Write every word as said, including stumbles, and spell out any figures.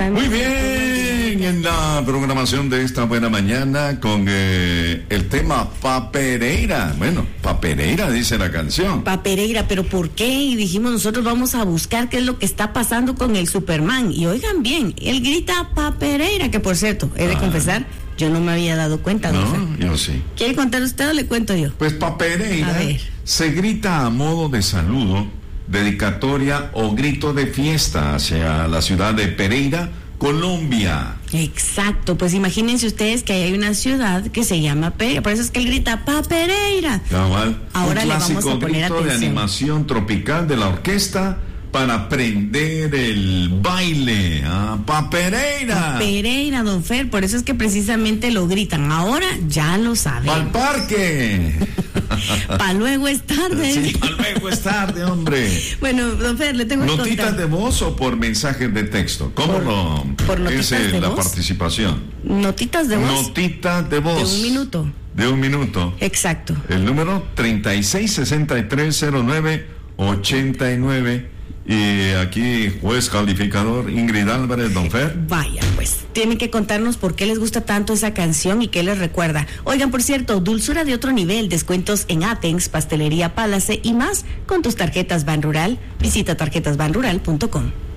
están? Muy bien, en la programación de esta buena mañana con eh, el tema Pa Pereira. Bueno, Pa Pereira dice la canción. Pa Pereira, pero ¿por qué? Y dijimos nosotros vamos a buscar qué es lo que está pasando con el Superman. Y oigan bien, él grita Pa Pereira, que por cierto, he de ah. confesar, yo no me había dado cuenta. No, don yo sí. ¿Quiere contar usted o le cuento yo? Pues Pa Pereira se grita a modo de saludo, dedicatoria o grito de fiesta hacia la ciudad de Pereira, Colombia. Exacto, pues imagínense ustedes que hay una ciudad que se llama Pereira, por eso es que él grita Pa Pereira. Cabal. Ahora un le vamos a poner grito atención. De animación tropical de la orquesta para prender el baile. Ah, Pa Pereira. Pa Pereira, don Fer, por eso es que precisamente lo gritan. Ahora ya lo saben. ¡Pa'l parque! Pa' luego es tarde. Sí, pa' luego es tarde, hombre. Bueno, don Fer, le tengo que contar. ¿Notitas de voz o por mensajes de texto? ¿Cómo por, lo por notitas es de la voz? participación? ¿Notitas de voz? Notitas de voz. De un minuto. De un minuto. Exacto. El número treinta y seis sesenta y tres cero nueve ochenta y nueve. Y aquí, juez calificador, Ingrid Álvarez, don Fer. Vaya, pues, tienen que contarnos por qué les gusta tanto esa canción y qué les recuerda. Oigan, por cierto, dulzura de otro nivel, descuentos en Athens, Pastelería Palace y más con tus tarjetas Ban Rural. Visita tarjetas ban rural punto com.